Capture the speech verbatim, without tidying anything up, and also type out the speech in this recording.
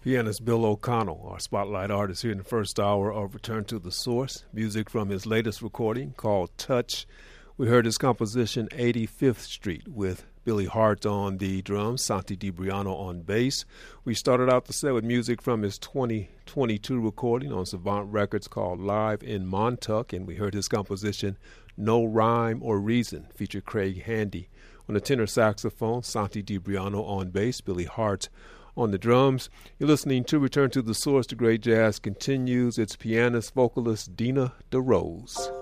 Pianist Bill O'Connell, our spotlight artist here in the first hour of Return to the Source. Music from his latest recording called Touch. We heard his composition eighty-fifth Street with Billy Hart on the drums, Santi DiBriano on bass. We started out the set with music from his twenty twenty-two recording on Savant Records called Live in Montauk, and we heard his composition No Rhyme or Reason, featured Craig Handy on the tenor saxophone, Santi DiBriano on bass, Billy Hart on the drums. You're listening to Return to the Source. The great jazz continues. It's pianist, vocalist Dina DeRose.